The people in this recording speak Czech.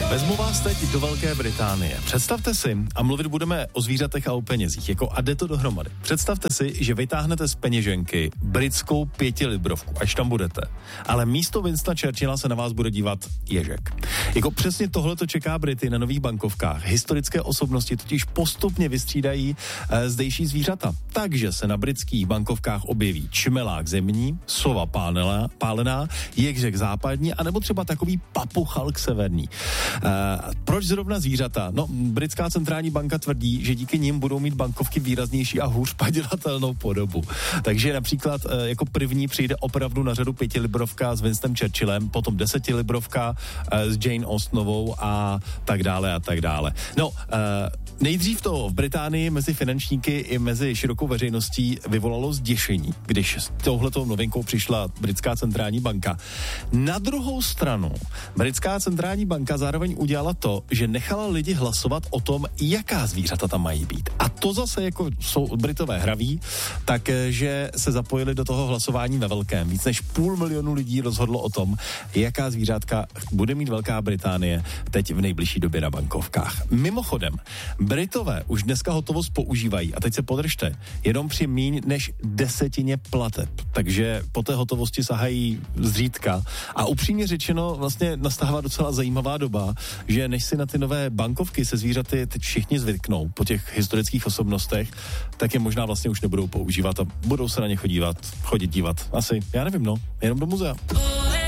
Vezmu vás teď do Velké Británie. Představte si, a mluvit budeme o zvířatech a o penězích, a jde to dohromady. Představte si, že vytáhnete z peněženky britskou 5librovku, až tam budete. Ale místo Winstona Churchilla se na vás bude dívat ježek. Přesně tohle to čeká Brity na nových bankovkách. Historické osobnosti totiž postupně vystřídají zdejší zvířata. Takže se na britských bankovkách objeví čmelák zemní, sova pálená, ježek západní, anebo třeba takový papuchalk severní. Proč zrovna zvířata? No, britská centrální banka tvrdí, že díky nim budou mít bankovky výraznější a hůř padělatelnou podobu. Takže například jako první přijde opravdu na řadu 5librovka s Winstonem Churchillem, potom 10librovka s Jane Austenovou a tak dále a tak dále. No, nejdřív to v Británii mezi finančníky i mezi širokou veřejností vyvolalo zděšení, když s touhletou novinkou přišla britská centrální banka. Na druhou stranu, britská centrální banka zároveň udělala to, že nechala lidi hlasovat o tom, jaká zvířata tam mají být. A to zase jsou Britové hraví, takže se zapojili do toho hlasování ve velkém. Víc než 500 000 lidí rozhodlo o tom, jaká zvířátka bude mít Velká Británie teď v nejbližší době na bankovkách. Mimochodem, Britové už dneska hotovost používají, a teď se podržte, jenom při míň než 10 plateb. Takže po té hotovosti sahají zřídka. A upřímně řečeno, vlastně nastává docela zajímavá doba, že než si na ty nové bankovky se zvířaty teď všichni zvyknou po těch historických osobnostech, tak je možná vlastně už nebudou používat a budou se na ně chodit dívat. Asi, já nevím, jenom do muzea.